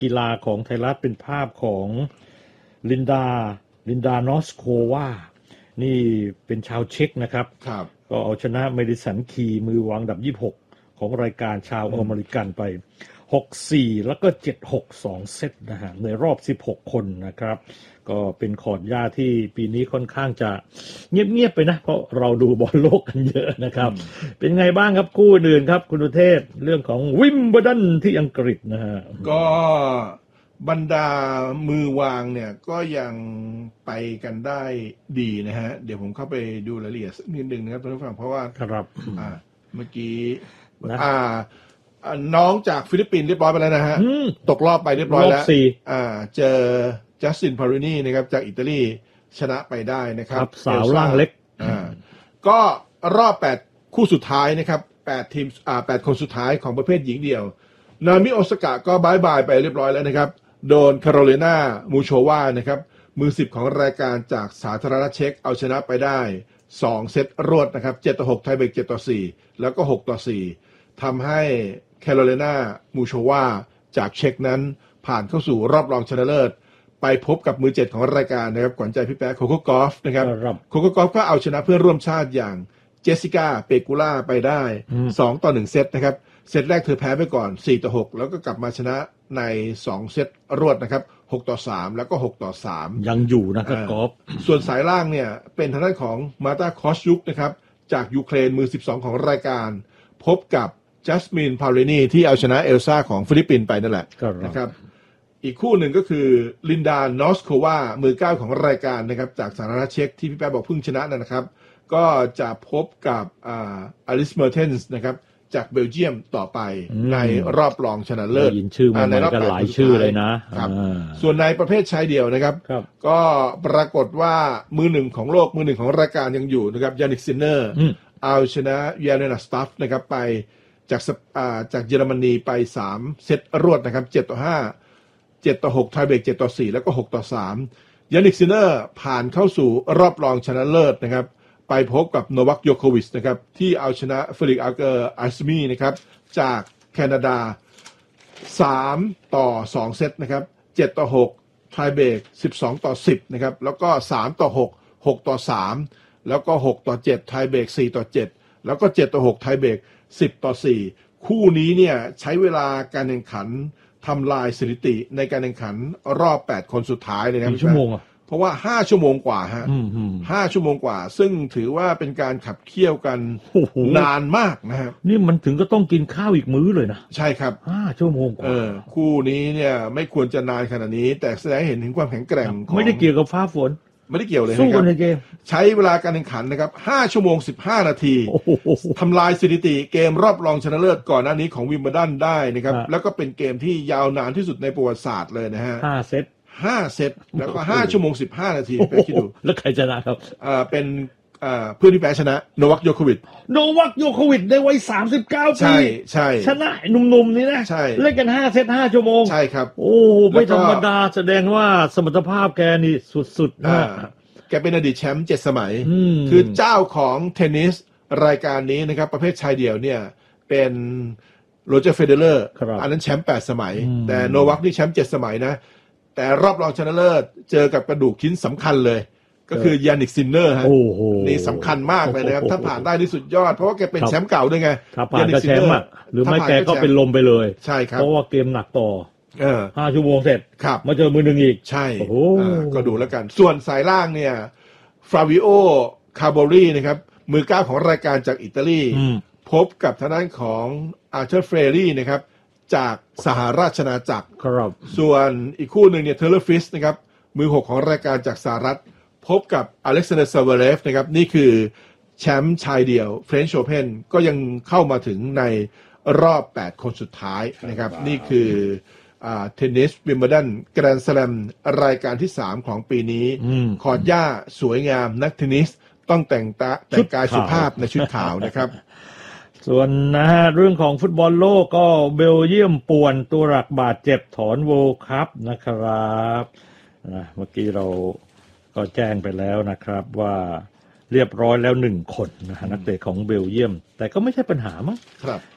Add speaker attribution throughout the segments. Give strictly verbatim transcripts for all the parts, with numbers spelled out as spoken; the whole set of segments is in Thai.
Speaker 1: กีฬาของไทยรัฐเป็นภาพของลินดาลินดานอสโควานี่เป็นชาวเช็กนะครับ
Speaker 2: ครับ
Speaker 1: ก็เอาชนะเมดิสันคีมือวางอันดับยี่สิบหกของรายการชาวอเมริกันไป หกสี่ แล้วก็ เจ็ดหก สองเซตนะฮะในรอบสิบหกคนนะครับก็เป็นคอร์ดหญ้าที่ปีนี้ค่อนข้างจะเงียบๆไปนะเพราะเราดูบอลโลกกันเยอะนะครับเป็นไงบ้างครับคู่อื่นครับคุณอุเทศเรื่องของวิมเบิลดันที่อังกฤษนะฮะ
Speaker 2: ก็บรรดามือวางเนี่ยก็ยังไปกันได้ดีนะฮะเดี๋ยวผมเข้าไปดูรายละเอียดนิดนึงนะครับท่านผู้ฟังเพราะว่า
Speaker 1: ครับ
Speaker 2: อ่าเมื่อกี้อ่าน้องจากฟิลิปปินส์เรียบร้อยไปแล้วนะฮะตกรอบไปเรียบร้อยแล้วอ่าเจอจัสตินพารินีนะครับจากอิตาลีชนะไปได้นะครับ
Speaker 1: สาวร่างเล็ก
Speaker 2: อ่าก็รอบแปดคู่สุดท้ายนะครับแปดทีมอ่าแปดคนสุดท้ายของประเภทหญิงเดี่ยวนามิโอซากะก็บายบายไปเรียบร้อยแล้วนะครับโดนคาโรไลนามูโชวานะครับมือสิบของรายการจากสาธารณรัฐเช็กเอาชนะไปได้สองเซตรวดนะครับเจ็ดต่อหกไทยเบรกเจ็ดต่อสี่แล้วก็หกต่อสี่ทำให้แคโรไลนามูโชวาจากเช็กนั้นผ่านเข้าสู่รอบรองชนะเลิศไปพบกับมือเจ็ดของรายการนะครับขวัญใจพี่แป๊ะโคโค่กอล์ฟนะครับโคโค่กอล์ฟก็เอาชนะเพื่อนร่วมชาติอย่างเจสสิก้าเปกูล่าไปได้สองต่อหนึ่งเซตนะครับเซตแรกเธอแพ้ไปก่อนสี่ต่อหกแล้วก็กลับมาชนะในสองเซตรวดนะครับหกต่อสามแล้วก็หกต่อสาม
Speaker 1: ยังอยู่นะครับกอล์ฟ
Speaker 2: ส่วนสายล่างเนี่ยเป็นทางด้านของมาตาคอชยุกนะครับจากยูเครนมือสิบสองของรายการพบกับจัสมินพารินีที่เอาชนะเอลซ่าของฟิลิปปินส์ไปนั่นแหละนะครับอีกคู่หนึ่งก็คือลินดานอสโความือเก้าของรายการนะครับจากสาธารณรัฐเช็กที่พี่แป๊บบอกเพิ่งชนะนะครับก็จะพบกับอ่าอลิสเมอร์เทนส์นะครับจากเบลเยียมต่อไปในรอบรองชนะเลิศ
Speaker 1: ยินชื่อมาในรอบกันหลายชื่อเลยนะครับ
Speaker 2: ส่วนในประเภทชายเดี่ยวนะครับก็ปรากฏว่ามือหนึ่งของโลกมือหนึ่งของรายการยังอยู่นะครับยานิกซินเนอร์เอาชนะยาเนนาสตัฟนะครับไปจากจากเยอรมนีไปสามเซตรวดนะครับเจ็ดต่อห้า เจ็ดต่อหกไทยเบรกเจ็ดต่อสี่แล้วก็หกต่อสามยานิกซินเนอร์ผ่านเข้าสู่รอบรองชนะเลิศนะครับไปพบกับโนวัคโยโควิชนะครับที่เอาชนะเฟลิกซ์อัลเกอร์อัสมีนะครับจากแคนาดาสามต่อสองเซตนะครับเจ็ดต่อหกไทยเบรกสิบสองต่อสิบนะครับแล้วก็สามต่อหก หกต่อสามแล้วก็หกต่อเจ็ดไทยเบรกสี่ต่อเจ็ดแล้วก็เจ็ดต่อหกไทยเบรกสิบต่อสี่คู่นี้เนี่ยใช้เวลาการแข่งขันทำลายสถิติในการแข่งขันรอบแปดคนสุดท้ายเลยนะครับ
Speaker 1: ชั่วโมงอ่ะ
Speaker 2: เพราะว่าห้าชั่วโมงกว่าฮะห้าชั่วโมงกว่าซึ่งถือว่าเป็นการขับเคี่ยวกันนานมากนะครับ
Speaker 1: นี่มันถึงก็ต้องกินข้าวอีกมื้อเลยนะ
Speaker 2: ใช่ครับ
Speaker 1: ห้าชั่วโมงกว่า
Speaker 2: เออคู่นี้เนี่ยไม่ควรจะนานขนาดนี้แต่แสดงให้เห็นถึงความแข็งแกร่ง
Speaker 1: ไม่ได้เกี่ยวกับฟ้าฝน
Speaker 2: ไม่ได้เกี่ยวเลย
Speaker 1: สู้กันในเกม
Speaker 2: ใช้เวลาการแข่งขันนะครับห้าชั่วโมงสิบห้านาทีทำลายสถิติเกมรอบรองชนะเลิศก่อนหน้านี้ของวิมเบิลดันได้นะครับแล้วก็เป็นเกมที่ยาวนานที่สุดในประวัติศาสตร์เลยนะฮะ
Speaker 1: ห้าเซต
Speaker 2: ห้าเซตแล้วก็ห้าชั่วโมงสิบห้านาทีไปคิดดู
Speaker 1: แล้วใครชนะครับ
Speaker 2: อ่าเป็นอ่าเพื่อนที่แพ้ชนะโนวัคโยโควิช
Speaker 1: โนวัคโยโควิชในวัยสามสิบเก้าปี
Speaker 2: ใช่ใช่
Speaker 1: ชนะหนุ่มๆนี่นะ
Speaker 2: ใช่
Speaker 1: เล่นกันห้าเซตห้าชั่วโมง
Speaker 2: ใช่ครับ
Speaker 1: โอ้ไม่ธรรมดาแสดงว่าสมรรถภาพแกนี่สุดๆนะ
Speaker 2: แกเป็นอดีตแชมป์เจ็ดสมัยคือเจ้าของเทนนิสรายการนี้นะครับประเภทชายเดี่ยวเนี่ยเป็นโรเจอร์เฟเดเลอร์อันนั้นแชมป์แปดสมัยแต่โนวัคนี่แชมป์เจ็ดสมัยนะแต่รอบรองชนะเลิศเจอกับกระดูกชิ้นสำคัญเลยก็คือยานิกซินเนอร์ฮะนี่สำคัญมากเลยนะครับถ้าผ่านได้นี่สุดยอดเพราะว่าแกเป็นแชมป์เก่าด้วยไง
Speaker 1: ถ้าผ่านก็แชมป์หรือไม่แกก็เป็นลมไปเลย
Speaker 2: ใช่ครับ
Speaker 1: เพราะว่าเกมหนักต่อห้าชั่วโมงเสร็จ
Speaker 2: ครับ
Speaker 1: มาเจอมือหนึ่งอีก
Speaker 2: ใช่ก็ดูแล้วกันส่วนสายล่างเนี่ยฟราวิโอคาร์โบรีนะครับมือเก้าของรายการจากอิตาลีพบกับทางด้านของอาร์เธอร์เฟรรี่นะครับจากสหราชอาณาจักรส่วนอีกคู่หนึ่งเนี่ยเทเลฟิสนะครับมือหกของรายการจากสหรัฐพบกับอเล็กซานเดอร์ซาวาเรฟนะครับนี่คือแชมป์ชายเดี่ยวเฟรนช์โอเพนก็ยังเข้ามาถึงในรอบแปดคนสุดท้ายนะครับนี่คือเทนนิสวิมเบิลดันแกรนด์สแลมรายการที่สามของปีนี้คอร์ดหญ้าสวยงามนักเทนนิสต้องแต่งตาแต่งกายสุภาพในชุดขาวนะครับ
Speaker 1: ส่วนนะฮะเรื่องของฟุตบอลโลกก็เบลเยียมป่วนตัวหลักบาดเจ็บถอนโวลด์คัพนะครับนะเมื่อกี้เราก็แจ้งไปแล้วนะครับว่าเรียบร้อยแล้วหนึ่งคนนะฮะนักเตะของเบลเยียมแต่ก็ไม่ใช่ปัญหามั้ง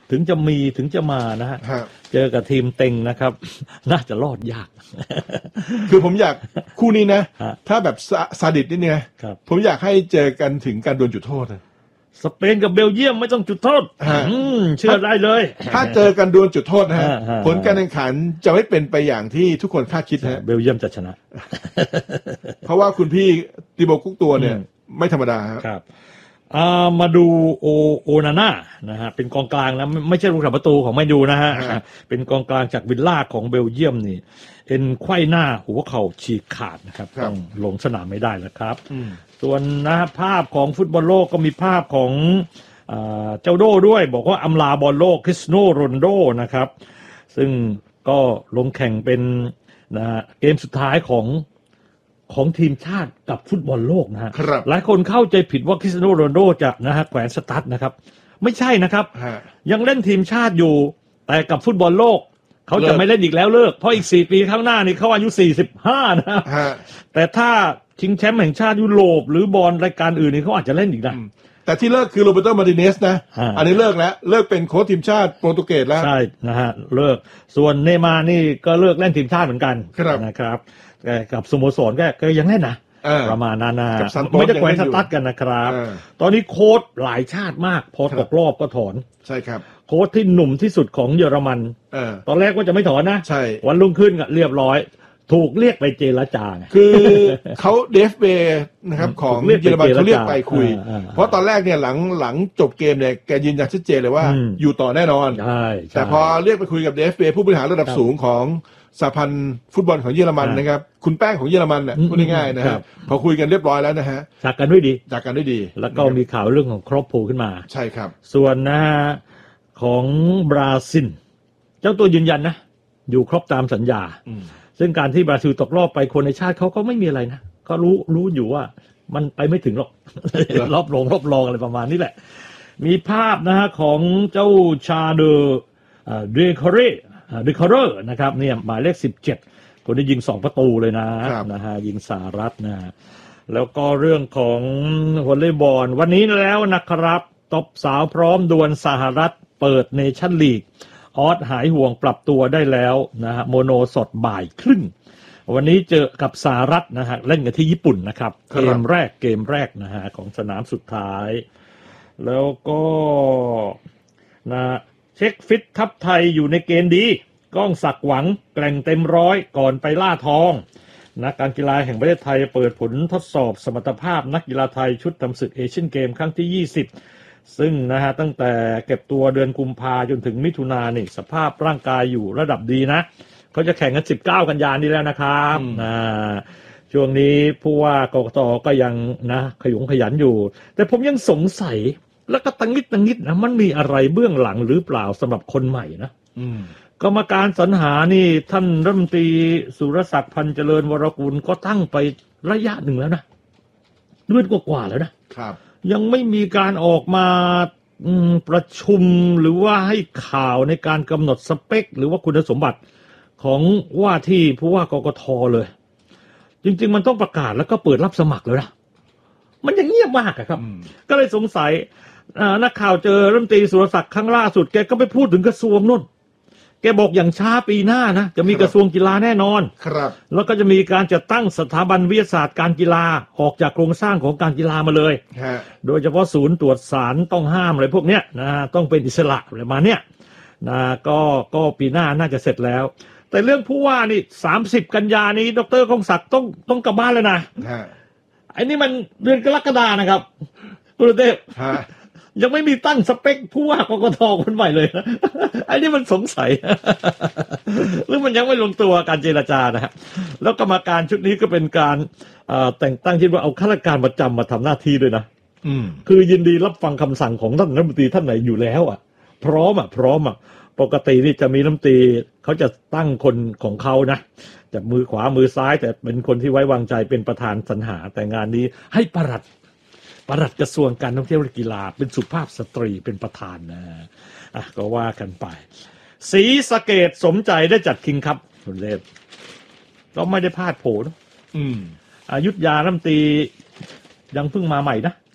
Speaker 1: ถึงจะมีถึงจะมานะฮะเจอกับทีมเต็งนะครับน่าจะรอดยาก
Speaker 2: คือผมอยากคู่นี้นะถ้าแบบซาดิสนี่เนี่ยผมอยากให้เจอกันถึงการดวลจุดโทษ
Speaker 1: สเปนกับเบลเยียมไม่ต้องจุดโทษเชื่อได้เลย
Speaker 2: ถ้าเจอกันดวลจุดโทษนะฮะผลการแข่งขันจะไม่เป็นไปอย่างที่ทุกคนคาดคิดฮะ
Speaker 1: เบลเยียมจะชนะ
Speaker 2: เพราะว่าคุณพี่ติโบกุ๊กตัวเนี่ยไม่ธรรมดา
Speaker 1: ครับมาดูโอโอนาน่านะฮะเป็นกองกลางนะไม่ใช่ลูกทำประตูของแมนยูนะฮะเป็นกองกลางจากวิลล่าของเบลเยียมนี่เอ็นไขว้หน้าหัวเข่าฉีกขาดนะครับต้องลงสนามไม่ได้แล้วครับส่วนนะภาพของฟุตบอลโลกก็มีภาพของเจ้าโด้ด้วยบอกว่าอำลาบอลโลกคริสโนโรนัลโดนะครับซึ่งก็ลงแข่งเป็นนะเกมสุดท้ายของของทีมชาติกับฟุตบอลโลกนะฮะหลายคนเข้าใจผิดว่าคริสเตียโนโรนัลโดจะนะฮะแขวนสตั๊ดนะครับไม่ใช่นะครับยังเล่นทีมชาติอยู่แต่กับฟุตบอลโลกเขาจะไม่เล่นอีกแล้วเลิกเพราะอีกสี่ปีข้างหน้านี่เขาอายุสี่สิบห้านะแต่ถ้าชิงแชมป์แห่งชาติยุโรปหรือบอลรายการอื่นนี่เขาอาจจะเล่นอีกนะ
Speaker 2: แต่ที่เลิกคือโรเบโต มาร์ติเนสนะอันนี้เลิกแล้วเลิกเป็นโค้ชทีมชาติโปรตุเกสแล้ว
Speaker 1: ใช่นะฮะเลิกส่วนเนย์มาร์นี่ก็เลิกเล่นทีมชาติเหมือนกันนะครับกับสโมสรก็ก็ยังเล่นนะประมาณนั้นนะไม่ได้แขวนสตั๊ดกันนะครับตอนนี้โค้ชหลายชาติมากพอตกรอบก็ถอน
Speaker 2: ใช่ครับ
Speaker 1: โค้ชที่หนุ่มที่สุดของเยอรมันตอนแรกว่าจะไม่ถอนนะ
Speaker 2: ใช่
Speaker 1: วันรุ่งขึ้นก็เรียบร้อยถูกเรียกไปเจรจา
Speaker 2: คือเขาเดฟเบย์นะครับของเยอรมันเขาเรียกไปคุยเพราะตอนแรกเนี่ยหลังหลังจบเกมเนี่ยแกยืนยันชัดเจนเลยว่าอยู่ต่อแน่นอนแต่พอเรียกไปคุยกับเดฟเบย์ผู้บริหารระดับสูงของสหพันธ์ฟุตบอลของเยอรมันนะครับคุณแป้งของเยอรมันเนี่ยพูดง่ายๆนะฮะพอคุยกันเรียบร้อยแล้วนะฮะ
Speaker 1: จากกันด้วยดี
Speaker 2: จากกันด้วยดี
Speaker 1: แล้วก็มีข่าวเรื่องของครอปโผล่ขึ้นมา
Speaker 2: ใช่ครับ
Speaker 1: ส่วนนะฮะของบราซิลเจ้าตัวยืนยันนะอยู่ครบตามสัญญาซึ่งการที่บราซิลตกรอบไปคนในชาติเขาก็ไม่มีอะไรนะก็รู้รู้อยู่ว่ามันไปไม่ถึงหรอก รอบรองรอบรองอะไรประมาณนี้แหละมีภาพนะฮะของเจ้าชาเดอร์เดคอเรเดคอเรอร์นะครับเนี่ยหมายเลขสิบเจ็ดคนที่ยิงสองประตูเลยนะนะฮะยิงสหรัฐนะแล้วก็เรื่องของวอลเลย์บอลวันนี้แล้วนะครับตบสาวพร้อมดวลสหรัฐเปิดเนชั่นลีกออสหายห่วงปรับตัวได้แล้วนะฮะโมโนสดบ่ายครึ่งวันนี้เจอกับสหรัฐนะฮะเล่นกันที่ญี่ปุ่นนะครับเกมแรกเกมแรกนะฮะของสนามสุดท้ายแล้วก็นะเช็คฟิตทัพไทยอยู่ในเกณฑ์ดีก้องศักดิ์หวังแกร่งเต็มร้อยก่อนไปล่าทองนักการกีฬาแห่งประเทศไทยเปิดผลทดสอบสมรรถภาพนักกีฬาไทยชุดทำศึกเอเชียนเกมครั้งที่ยี่สิบซึ่งนะฮะตั้งแต่เก็บตัวเดือนกุมภาจนถึงมิถุนายนนี่สภาพร่างกายอยู่ระดับดีนะเขาจะแข่งกันสิบเก้ากันยายนนี้แล้วนะครับอ่าช่วงนี้ผู้ว่ากกต.ก็ยังนะขยุงขยันอยู่แต่ผมยังสงสัยแล้วก็ตังนิดตังนิดนะมันมีอะไรเบื้องหลังหรือเปล่าสำหรับคนใหม่นะกรรมการสรรหานี่ท่านรัฐมนตรีสุรศักดิ์พันธ์เจริญวรกุลก็ตั้งไประยะหนึ่งแล้วนะเดือนกว่าๆแล้วนะครับยังไม่มีการออกมาประชุมหรือว่าให้ข่าวในการกำหนดสเปคหรือว่าคุณสมบัติของว่าที่ผู้ว่ากกต.เลยจริงๆมันต้องประกาศแล้วก็เปิดรับสมัครเลยนะมันยังเงียบมากครับก็เลยสงสัยนักข่าวเจอรัฐมนตรีสุรศักดิ์ครั้งล่าสุดแกก็ไปพูดถึงกระทรวงนู่นแกบอกอย่างช้าปีหน้านะจะมีกระทรวงกีฬาแน่นอน
Speaker 2: ครับ
Speaker 1: แล้วก็จะมีการจัดตั้งสถาบันวิทยาศาสตร์การกีฬาออกจากโครงสร้างของการกีฬามาเลยโดยเฉพาะศูนย์ตรวจสารต้องห้ามอะไรพวกเนี้ยนะต้องเป็นอิสระอะไรมาเนี้ยนะก็ก็ปีหน้าน่าจะเสร็จแล้วแต่เรื่องผู้ว่านี่สามสิบกันยานี้ดร.คงศักดิ์ต้องต้องกลับบ้านแล้วนะไอ้นี่มันเดือนกรกฎานะครับคุณเทพยังไม่มีตั้งสเปคผู้ว่ากกต.คนใหม่เลยนะไอ้นี่มันสงสัยหรือมันยังไม่ลงตัวการเจรจานะฮะแล้วกรรมการชุดนี้ก็เป็นการแต่งตั้งที่ว่าเอาข้าราชการประจำมาทำหน้าที่ด้วยนะคือยินดีรับฟังคำสั่งของท่านรัฐมนตรีท่านไหนอยู่แล้วอ่ะพร้อมอ่ะพร้อมอ่ะปกตินี่จะมีรัฐมนตรีเขาจะตั้งคนของเขานะแต่มือขวามือซ้ายแต่เป็นคนที่ไว้วางใจเป็นประธานสรรหาแต่งานนี้ให้ปลัดปลัดกระทรวงการท่องเที่ยวและกีฬาเป็นสุภาพสตรีเป็นประธานนะอ่ะก็ว่ากันไปศรีสะเกษสมใจได้จัดคิงครับคุณเล็บเราไม่ได้พลาดโผล่นะอืมอยุธยารัฐมนตรียังเพิ่งมาใหม่นะ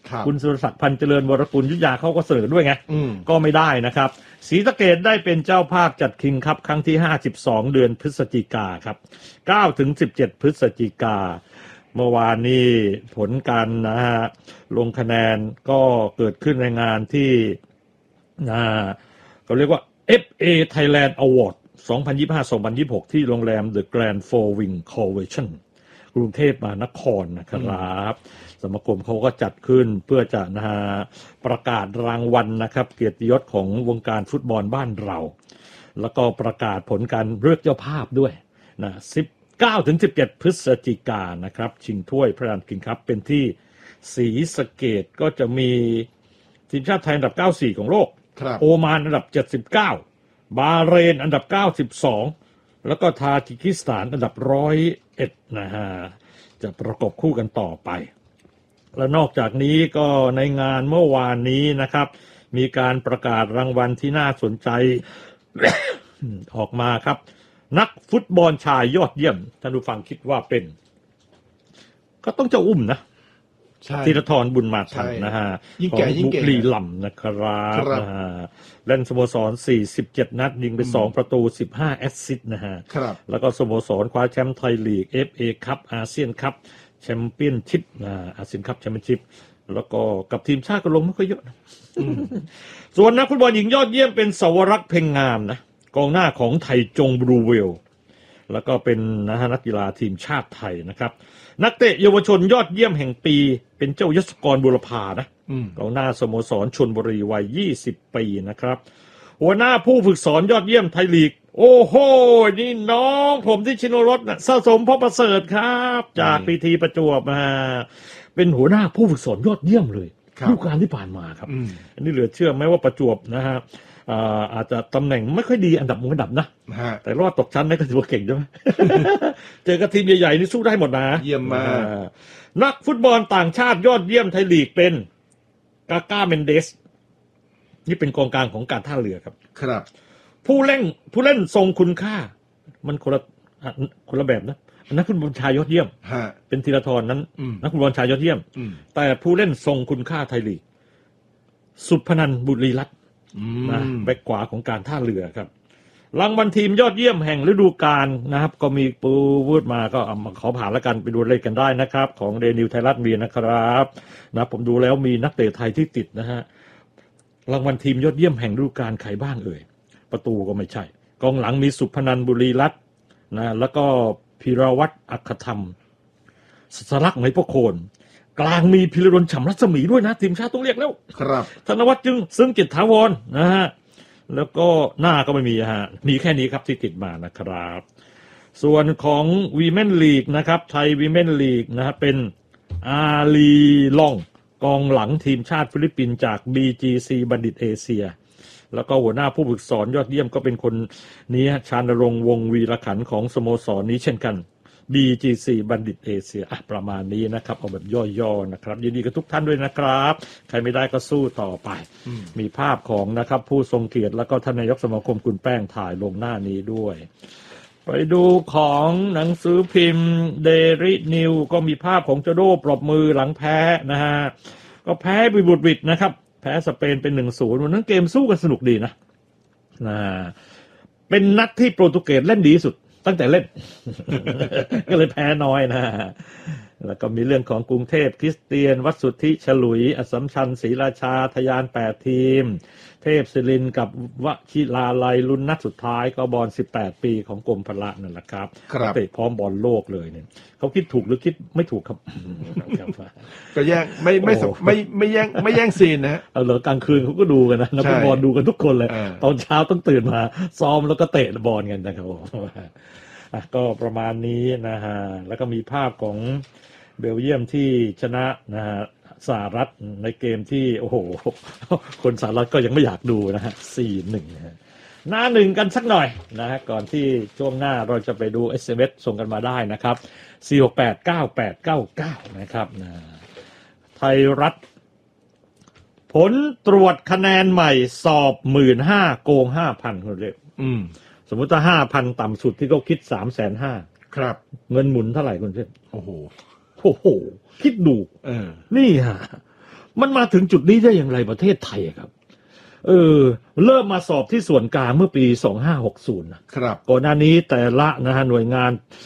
Speaker 1: คุณสุรศักดิ์พันเจริญวรกุลยุทธยาเขาก็เสนอด้วยไงก็ไม่ได้นะครับศรีสะเกษได้เป็นเจ้าภาพจัดคิงคัพครั้งที่ห้าสิบสองเดือนพฤศจิกาครับเก้าถึงสิบเจ็ดพฤศจิกาเมื่อวานนี้ผลการนะฮะลงคะแนนก็เกิดขึ้นในงานที่นะเขาเรียกว่า เอฟ เอ Thailand Award สองพันยี่สิบห้า สองพันยี่สิบหก ที่โรงแรม The Grand Four Wing Convention กรุงเทพมหานครนะครับสมาคมเขาก็จัดขึ้นเพื่อจะนะฮะประกาศรางวัลนะครับเกียรติยศของวงการฟุตบอลบ้านเราแล้วก็ประกาศผลการเลือกเจ้าภาพด้วยนะสิบเก้าถึงสิบเจ็ดพฤศจิกายนนะครับชิงถ้วยพระราชคิงคัพเป็นที่ศรีสะเกษก็จะมีทีมชาติไทยอันดับเก้าสิบสี่ของโลกโอมานอันดับเจ็ดสิบเก้าบาห์เรนอันดับเก้าสิบสองแล้วก็ทาจิกิสถานอันดับหนึ่งร้อยเอ็ดนะฮะจะประกบคู่กันต่อไปและนอกจากนี้ก็ในงานเมื่อวานนี้นะครับมีการประกาศรางวัลที่น่าสนใจ ออกมาครับนักฟุตบอลชายยอดเยี่ยมท่านผู้ฟังคิดว่าเป็นก็ต้องเจ้าอุ้มนะธีรทรบุญมาทันนะฮะของบุรีรัมย์นะครับนะฮะเล่นสโมสรสี่สิบเจ็ดนัดยิงไปสองประตูสิบห้าแอสซิสต์นะฮะแล้วก็สโมสรคว้าแชมป์ไทยลีก เอฟ เอ คัพอาเซียนคัพแชมเปี้ยนชิพนะอาเซียนคัพแชมเปี้ยนชิพแล้วก็กับทีมชาติก็ลงไม่ค่อยเยอะนะส่วนนักฟุตบอลหญิงยอดเยี่ยมเป็นสวรักษ์เพ็งงามนะกองหน้าของไทยจงบรูเวลแล้วก็เป็นนักกีฬาทีมชาติไทยนะครับนักเตะเยาวชนยอดเยี่ยมแห่งปีเป็นเจ้ายศกรบุรพานะกองหน้าสโมสรชลบุรีวัยยี่สิบปีนะครับหัวหน้าผู้ฝึกสอนยอดเยี่ยมไทยลีกโอ้โหนี่น้องผมที่ชินรสนะสะสมพ่อประเสริฐครับจากพีทีประจวบมาเป็นหัวหน้าผู้ฝึกสอนยอดเยี่ยมเลยฤดูกาลที่ผ่านมาครับอันนี้เหลือเชื่อไหมว่าประจวบนะฮะอาจจะตำแหน่งไม่ค่อยดีอันดับมืออันดับนะแต่รอดตกชั้นได้ก็ถือว่าเก่งใช่ไหม เจอกับทีมใหญ่ๆนี่สู้ได้หมดนะ
Speaker 2: เยี่ยมมาก
Speaker 1: นักฟุตบอลต่างชาติยอดเยี่ยมไทยลีกเป็นกาก้าเมนเดสนี่เป็นกองกลางของการท่าเรือครับ
Speaker 2: ครับ
Speaker 1: ผู้เล่นผู้เล่นทรงคุณค่ามันคนละคนละแบบนะนักฟุตบอลชายยอดเยี่ยมเป็นธีรทรนั้นนักฟุตบอลชายยอดเยี่ยมแต่ผู้เล่นทรงคุณค่าไทยลีกสุพนันท์บุรีรัตน์นะแบ็คขวาของการท่าเรือครับรางวัลทีมยอดเยี่ยมแห่งฤดูกาลนะครับก็มีปูวืดมาก็ขอผ่านแล้วกันไปดูเล่นกันได้นะครับของเดนิวไทยรัฐมีนะครับนะผมดูแล้วมีนักเตะไทยที่ติดนะฮะรางวัลทีมยอดเยี่ยมแห่งฤดูกาลใครบ้างเอ่ยประตูก็ไม่ใช่กองหลังมีสุพนันท์บุรีรัตน์นะแล้วก็พีรวัตรอัครธรรมสลักไหมพวกโคนกลางมีพิรดลฉ่ำรัศมีด้วยนะทีมชาติต้องเรียกแล้ว
Speaker 2: ครับ
Speaker 1: ธนวัฒน์จึงซึ่งกิจถาวรนะฮะแล้วก็หน้าก็ไม่มีฮะมีแค่นี้ครับที่ติดมานะครับส่วนของวีแมนลีกนะครับไทยวีแมนลีกนะฮะเป็นอาลีลองกองหลังทีมชาติฟิลิปปินส์จาก บี จี ซี บัณฑิตเอเชียแล้วก็หัวหน้าผู้ฝึกสอนยอดเยี่ยมก็เป็นคนนี้ชาญรงค์วงศ์วีรขันธ์ของสโมสรนี้เช่นกัน บี จี ซี บัณฑิตเอเชียอ่ะประมาณนี้นะครับเอาแบบย่อๆนะครับยินดีกับทุกท่านด้วยนะครับใครไม่ได้ก็สู้ต่อไปมีภาพของนะครับผู้ทรงเกียรติแล้วก็ท่านนายกสมาคมคุณแป้งถ่ายลงหน้านี้ด้วยไปดูของหนังสือพิมพ์เดลี่นิวก็มีภาพของโจโดปรบมือหลังแพ้นะฮะก็แพ้บิบุดวิดนะครับแพ้สเปนเป็น หนึ่งศูนย์ วันนั้นเกมสู้กันสนุกดีนะนะเป็นนัดที่โปรตุเกสเล่นดีสุดตั้งแต่เล่น ก็เลยแพ้น้อยนะแล้วก็มีเรื่องของกรุงเทพคริสเตียนวัดสุทธิฉลุยอัสสัมชัญศรีราชาทยานแปดทีมเทพศิรินทร์กับวชิราลัยลุ้นนัดสุดท้ายก็บอลสิบแปดปีของกรมพละนั่นแหละครับเตะพร้อมบอลโลกเลยเนี่ยเขาคิดถูกหรือคิดไม่ถูกครับ
Speaker 2: ก็แย่งไม่ไม่ไม่ไม่แย่งไม่แย่งซีนนะ
Speaker 1: เออเหรอกลางคืนเขาก็ดูกันนะนักบอลดูกันทุกคนเลยตอนเช้าต้องตื่นมาซ้อมแล้วก็เตะบอลกันนะครับอ่ะก็ประมาณนี้นะฮะแล้วก็มีภาพของเบลเยียมที่ชนะนะฮะสหรัฐในเกมที่โอ้โหคนสหรัฐก็ยังไม่อยากดูนะฮะ สี่หนึ่ง นะฮะหน้าหนึ่งกันสักหน่อยนะฮะก่อนที่ช่วงหน้าเราจะไปดู เอส เอ็ม เอส ส่งกันมาได้นะครับสี่ หก แปด เก้า แปด เก้า เก้านะครับนะไทยรัฐผลตรวจคะแนนใหม่สอบ หนึ่งหมื่นห้าพัน โกง ห้าพัน คนเรียกอืมสมมุติถ้า ห้าพัน ต่ำสุดที่เขาคิด สามแสนห้าหมื่น
Speaker 2: ครับ
Speaker 1: เงินหมุนเท่าไหร่คุณเช่น
Speaker 2: โอ้โห
Speaker 1: โอ้โหคิดดู
Speaker 2: เออ
Speaker 1: นี่ฮะมันมาถึงจุดนี้ได้อย่างไรประเทศไทยครับเออเริ่มมาสอบที่ส่วนกลางเมื่อปีสองห้าหกศูนย์นะครับก่อนหน้านี้แต่ละนะฮะหน่วยงาน